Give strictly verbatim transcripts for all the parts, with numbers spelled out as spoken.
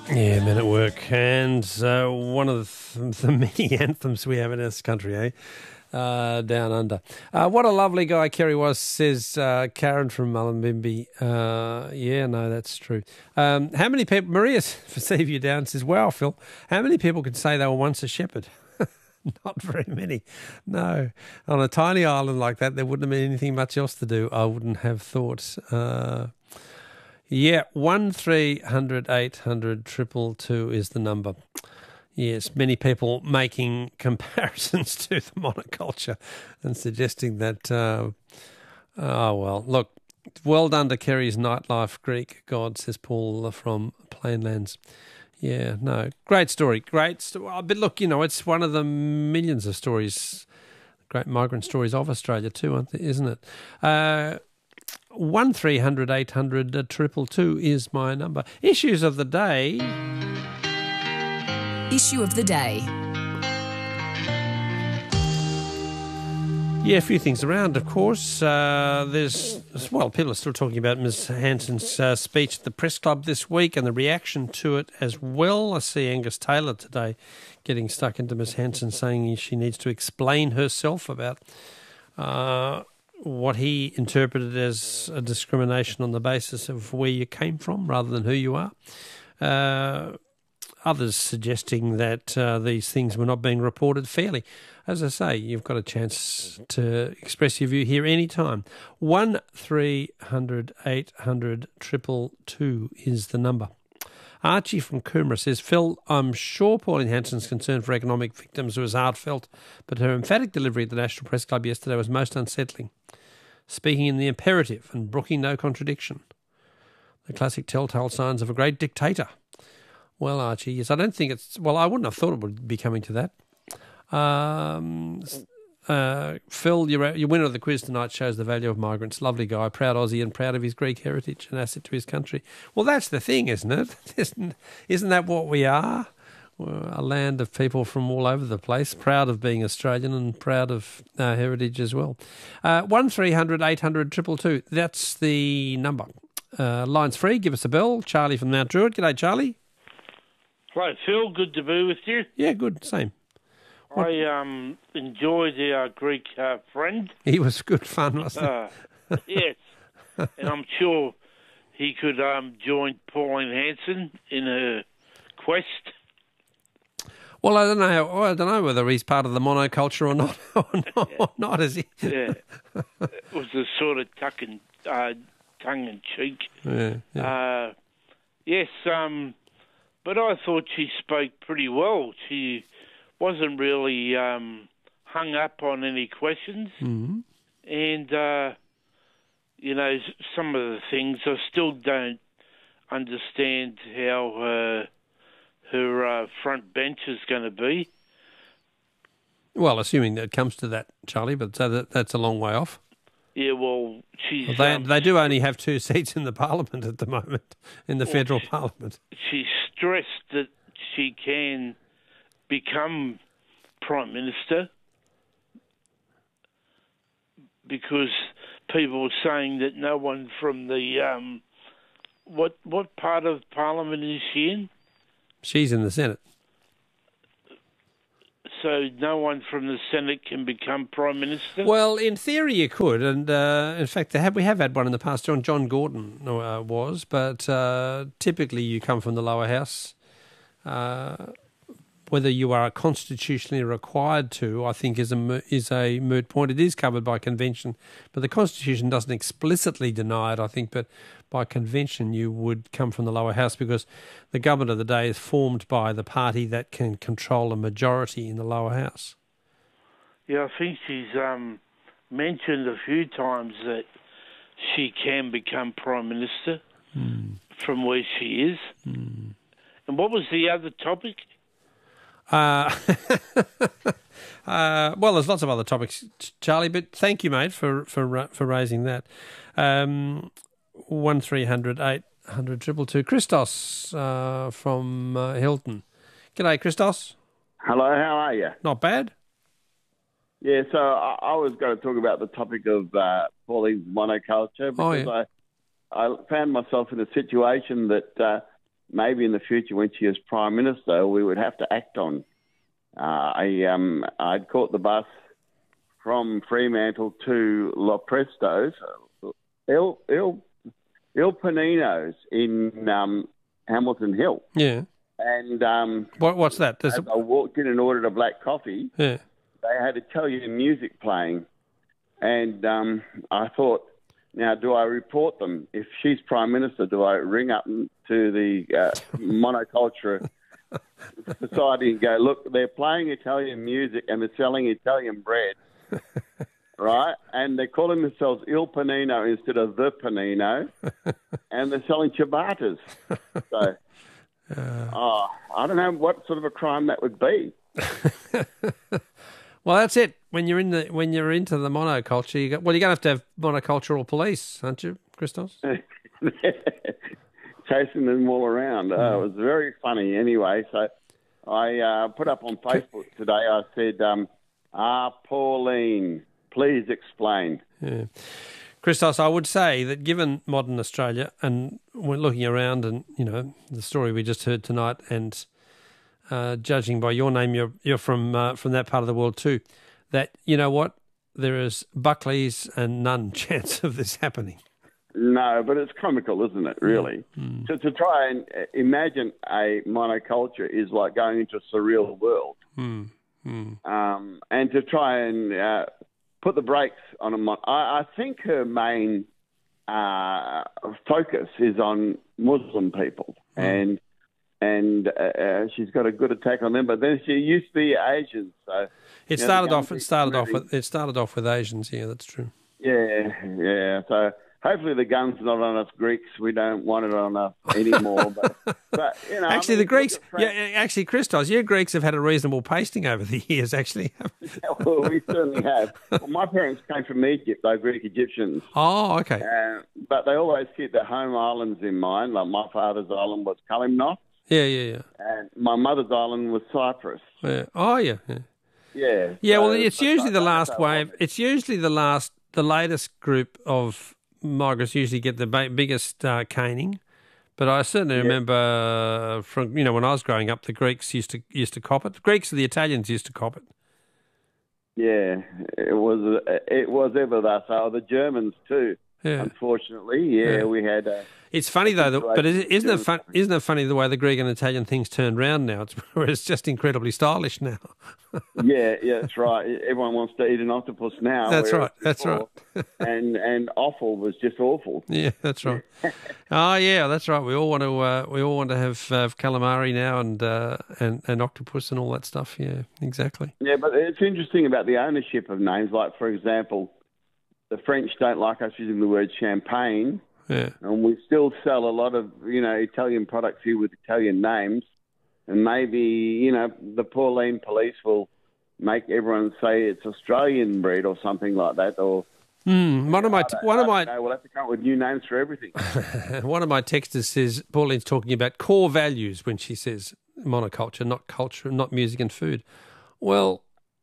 Yeah, Men at Work. And uh, one of the, the many anthems we have in this country, eh? Uh, down under. Uh, what a lovely guy Kerry was, says uh, Karen from Mullumbimby. Uh, yeah, no, that's true. Um, how many people, Maria for Steve You Down says, wow, Phil, how many people could say they were once a shepherd? Not very many. No. On a tiny island like that, there wouldn't have been anything much else to do, I wouldn't have thought. Uh, yeah, one three hundred eight hundred triple two is the number. Yes, many people making comparisons to the monoculture and suggesting that, uh, oh, well, look, well done to Kerry's nightlife Greek god, says Paul from Plainlands. Yeah, no, great story, great story. But look, you know, it's one of the millions of stories, great migrant stories of Australia too, aren't there, isn't it? Uh, one three hundred eight hundred triple two is my number. Issues of the day. Issue of the day. Yeah, a few things around, of course. Uh, there's, well, people are still talking about Miz Hanson's uh, speech at the Press Club this week and the reaction to it as well. I see Angus Taylor today getting stuck into Miz Hanson saying she needs to explain herself about uh, what he interpreted as a discrimination on the basis of where you came from rather than who you are. Uh, others suggesting that uh, these things were not being reported fairly. As I say, you've got a chance to express your view here anytime. one three hundred eight hundred triple two is the number. Archie from Coomera says, Phil, I'm sure Pauline Hanson's concern for economic victims was heartfelt, but her emphatic delivery at the National Press Club yesterday was most unsettling. Speaking in the imperative and brooking no contradiction. The classic telltale signs of a great dictator. Well, Archie, yes, I don't think it's... Well, I wouldn't have thought it would be coming to that. Um, uh, Phil, your, your winner of the quiz tonight shows the value of migrants. Lovely guy, proud Aussie and proud of his Greek heritage and asset to his country. Well, that's the thing, isn't it? Isn't, isn't that what we are? We're a land of people from all over the place, proud of being Australian and proud of our heritage as well. Uh, one three hundred eight hundred triple two, that's the number. Uh, line's free, give us a bell. Charlie from Mount Druitt. G'day, Charlie. Hello, Phil. Good to be with you. Yeah, good. Same. What? I um, enjoyed our Greek uh, friend. He was good fun, wasn't he? Uh, yes. And I'm sure he could um, join Pauline Hanson in her quest. Well, I don't know. I don't know whether he's part of the monoculture or not. Or not, or not is he? Yeah. It was a sort of tuck and, uh, tongue in cheek. Yeah. yeah. Uh, yes, um, but I thought she spoke pretty well. She wasn't really um, hung up on any questions. Mm-hmm. And, uh, you know, some of the things I still don't understand how her, her uh, front bench is going to be. Well, assuming that it comes to that, Charlie, but so that, that's a long way off. Yeah, well, she's... Well, they, um, they do only have two seats in the parliament at the moment, in the well, federal she, parliament. She's stressed that she can become Prime Minister because people are saying that no one from the... Um, what what part of Parliament is she in? She's in the Senate. So no one from the Senate can become Prime Minister? Well, in theory you could, and uh, in fact they have, we have had one in the past. John, John Gordon uh, was, but uh, typically you come from the lower house. Uh, whether you are constitutionally required to, I think, is a, is a moot point. It is covered by convention, but the Constitution doesn't explicitly deny it, I think, but by convention you would come from the lower house because the government of the day is formed by the party that can control a majority in the lower house. Yeah, I think she's um, mentioned a few times that she can become Prime Minister mm. from where she is. Mm. And what was the other topic? Uh, uh, well, there's lots of other topics, Charlie, but thank you, mate, for for for raising that. Um, one three hundred eight hundred triple two. Christos uh, from uh, Hilton. G'day, Christos. Hello, how are you? Not bad. Yeah, so I, I was going to talk about the topic of uh, Pauline's monoculture because oh, yeah. I I found myself in a situation that uh, maybe in the future when she is Prime Minister, we would have to act on. Uh, I, um, I'd caught the bus from Fremantle to La Presto's, Il, Il, Il Panino's in um, Hamilton Hill. Yeah. And um, what, what's that? as a... I walked in and ordered a black coffee, yeah. they had Italian music playing. And um, I thought, now, do I report them? If she's Prime Minister, do I ring up to the uh, Monoculture Society and go, look, they're playing Italian music and they're selling Italian bread, right? And they're calling themselves Il Panino instead of The Panino, and they're selling ciabattas. So, uh, oh, I don't know what sort of a crime that would be. Well, that's it. When you're in the when you're into the monoculture, you got well. You're going to have to have monocultural police, aren't you, Christos? Chasing them all around. Mm. Uh, it was very funny. Anyway, so I uh, put up on Facebook today. I said, um, "Ah, Pauline, please explain." Yeah. Christos, I would say that given modern Australia, and we're looking around, and you know the story we just heard tonight, and Uh, judging by your name, you're you're from uh, from that part of the world too. That you know what, there is Buckley's and none chance of this happening. No, but it's comical, isn't it? Really, mm. to, to try and imagine a monoculture is like going into a surreal world, mm. Mm. Um, and to try and uh, put the brakes on a mon- I, I think her main uh, focus is on Muslim people, mm. and. And uh, she's got a good attack on them, but then she used to be Asians. So it started off. It started off with. It started off with Asians. Yeah, that's true. Yeah, yeah. So hopefully the gun's not on us Greeks. We don't want it on us anymore. but, but you know, actually, I mean, the Greeks. Yeah, actually, Christos, you Greeks have had a reasonable pasting over the years. Actually, yeah, well, we certainly have. Well, my parents came from Egypt. They're Greek Egyptians. Oh, okay. Uh, but they always keep their home islands in mind. Like my father's island was Kalimnos. Yeah, yeah, yeah. And my mother's island was Cyprus. Yeah. Oh, yeah. Yeah. Yeah. Yeah. So, well, it's usually the last wave. It's usually the last, the latest group of migrants usually get the ba- biggest uh, caning. But I certainly yeah. remember uh, from you know when I was growing up, the Greeks used to used to cop it. The Greeks and the Italians used to cop it. Yeah, it was it was ever that. So the Germans too. Yeah. Unfortunately, yeah, yeah. we had. Uh, It's funny though, that, but isn't it fun? Isn't it funny the way the Greek and Italian things turned round now? It's, it's just incredibly stylish now. yeah, yeah, that's right. Everyone wants to eat an octopus now. That's right. That's before, right. and and offal was just awful. Yeah, that's right. Oh yeah, that's right. We all want to uh, we all want to have uh, calamari now and uh, and and octopus and all that stuff. Yeah, exactly. Yeah, but it's interesting about the ownership of names. Like for example, the French don't like us using the word champagne. Yeah. And we still sell a lot of, you know, Italian products here with Italian names. And maybe, you know, the Pauline police will make everyone say it's Australian breed or something like that. Or mm, one of my, t- one of my, know, we'll have to come up with new names for everything. One of my texters says Pauline's talking about core values when she says monoculture, not culture, not music and food. Well,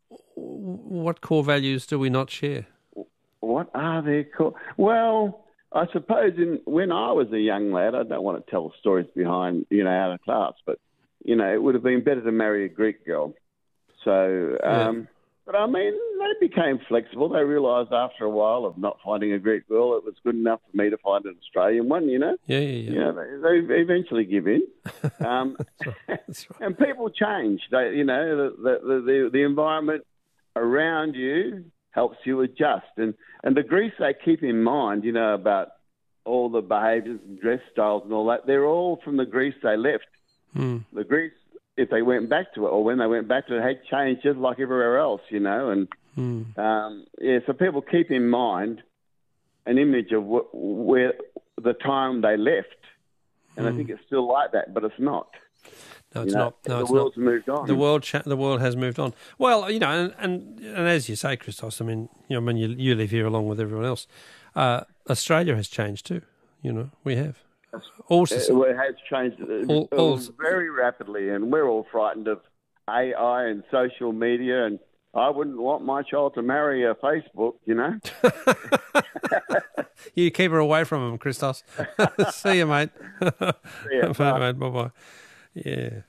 what core values do we not share? What are their core? Well, I suppose in, when I was a young lad, I don't want to tell stories behind, you know, out of class, but, you know, it would have been better to marry a Greek girl. So, um, yeah. But I mean, they became flexible. They realised after a while of not finding a Greek girl, it was good enough for me to find an Australian one, you know? Yeah, yeah, yeah. You know, they, they eventually give in. Um, That's right. That's right. And people change. They, you know, the, the, the, the environment around you helps you adjust. And, and the Greece they keep in mind, you know, about all the behaviours and dress styles and all that, they're all from the Greece they left. Mm. The Greece, if they went back to it or when they went back to it, had changed just like everywhere else, you know. And, mm. um, yeah, so people keep in mind an image of wh- where the time they left. And mm. I think it's still like that, but it's not. No, it's you know, not. No, the it's world's not. moved on. The world, cha- the world has moved on. Well, you know, and, and and as you say, Christos, I mean, you know, when you you live here along with everyone else, uh, Australia has changed too. You know, we have. Also, it has changed all, all, very rapidly, and we're all frightened of A I and social media. And I wouldn't want my child to marry a Facebook, you know. You keep her away from him, Christos. See you, mate. See ya. Bye, mate. Bye-bye. Yeah.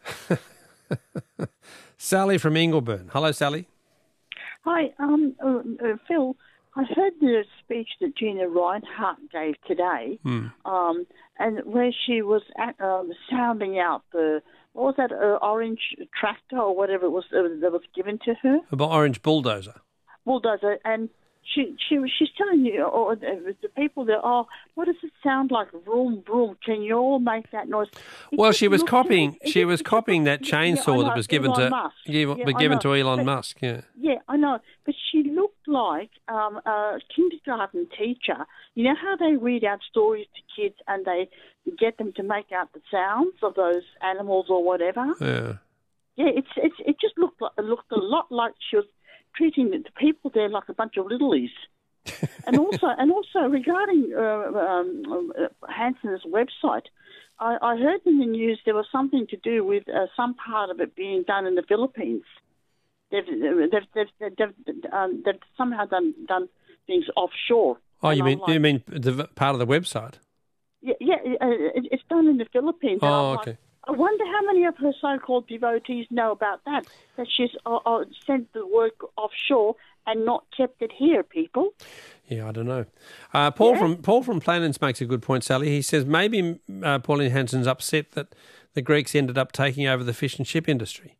Sally from Ingleburn. Hello, Sally. Hi, um, uh, uh, Phil. I heard the speech that Gina Reinhart gave today, Mm. um, and where she was at, um, sounding out the what was that uh, orange tractor or whatever it was uh, that was given to her, About Orange Bulldozer. bulldozer, and she she was she's telling you or the, the people there, oh, what does it sound like? Vroom vroom. Can you all make that noise? It Well, just she was looked- copying. it She just- was it just copying that looked- yeah, I chainsaw know, that was given Elon to Musk. yeah, Yeah, but I given know. to Elon But- Musk. Yeah. Yeah, I know, but she looked like um, a kindergarten teacher. You know how they read out stories to kids and they get them to make out the sounds of those animals or whatever? Yeah. Yeah, it's, it's it just looked like, it looked a lot like she was treating the, the people there like a bunch of littlies. and also, and also regarding uh, um, uh, Hanson's website, I, I heard in the news there was something to do with uh, some part of it being done in the Philippines. They've they've they've, they've, um, they've somehow done done things offshore. Oh, you And mean I'm like, you mean the part of the website? Yeah, yeah, uh, it, it's done in the Philippines. And Oh, I'm okay. Like, I wonder how many of her so-called devotees know about that. That she's uh, uh, sent the work offshore and not kept it here, people. Yeah, I don't know. Uh, Paul Yeah. from Paul from Planens makes a good point, Sally. He says maybe uh, Pauline Hanson's upset that the Greeks ended up taking over the fish and chip industry.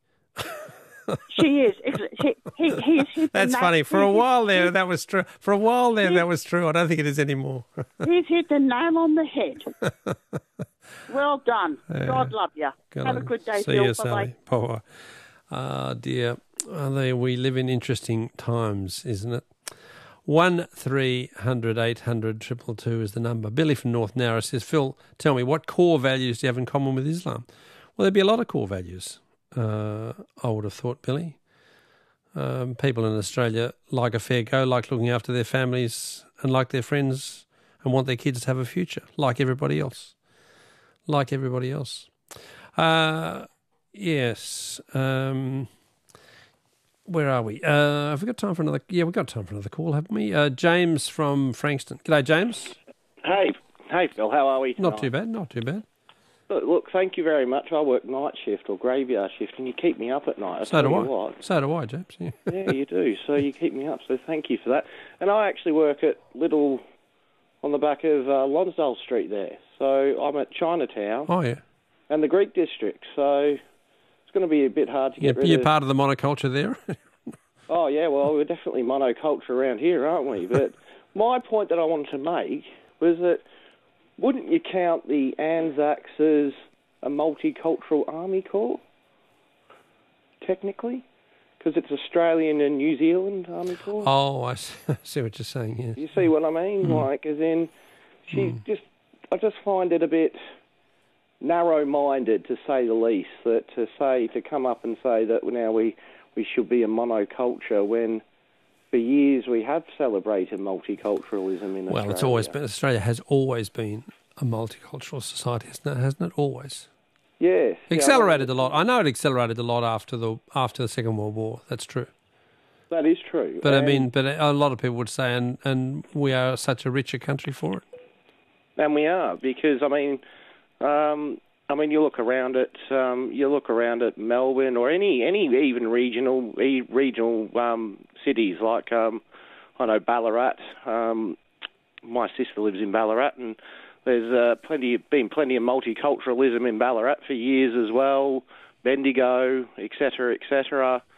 She is. He, he, he's hit the That's nail- funny. For a he's hit- while there, he's- that was true. For a while there, that was true. I don't think it is anymore. He's hit the nail on the head. Well done. God love you. Good Have a on- good day, See Phil. you, Bye-bye. Sally. Bye-bye. Ah, dear. Uh, they, we live in interesting times, isn't it? One three hundred eight hundred triple two is the number. Billy from North Narra says, Phil, tell me, what core values do you have in common with Islam? Well, there'd be a lot of core values, uh, I would have thought, Billy. Um, people in Australia like a fair go, like looking after their families and like their friends and want their kids to have a future, like everybody else. Like everybody else. Uh, yes. Um, where are we? Uh, have we got time for another? Yeah, we've got time for another call, haven't we? Uh, James from Frankston. G'day, James. Hey, hey, Phil, how are we tonight? Not too bad, not too bad. Look, look, thank you very much. I work night shift or graveyard shift, and you keep me up at night. I So tell do you I. What. So do I, James. Yeah. Yeah, you do. So you keep me up, so thank you for that. And I actually work at Little, on the back of uh, Lonsdale Street there. So I'm at Chinatown Oh, yeah. and the Greek district, so it's going to be a bit hard to get You're, rid you're of... part of the monoculture there. Oh, yeah, well, we're definitely monoculture around here, aren't we? But my point that I wanted to make was that wouldn't you count the Anzacs as a multicultural army corps, technically? Because it's Australian and New Zealand Army Corps. Oh, I see, I see what you're saying, yeah. You see what I mean? Mm. Like, as in, she just, I just find it a bit narrow-minded, to say the least, that to say, to come up and say that now we, we should be a monoculture when for years we have celebrated multiculturalism in Australia. Well, it's always been, Australia has always been a multicultural society, hasn't it? Hasn't it? Always. Yes. yeah, Accelerated a lot. I know it accelerated a lot after the after the Second World War. That's true. That is true. But I And- mean, but a lot of people would say, and and we are such a richer country for it. And we are, because I mean, um, I mean, you look around at um, you look around at Melbourne or any any even regional e- regional um, cities like um, I know Ballarat. Um, my sister lives in Ballarat, and there's uh, plenty been plenty of multiculturalism in Ballarat for years as well. Bendigo, et cetera, et cetera.